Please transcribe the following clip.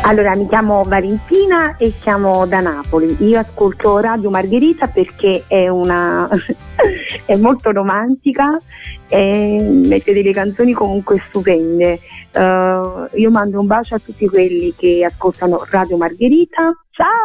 Allora, mi chiamo Valentina e siamo da Napoli. Io ascolto Radio Margherita perché è una è molto romantica e mette delle canzoni comunque stupende. Io mando un bacio a tutti quelli che ascoltano Radio Margherita. Ciao!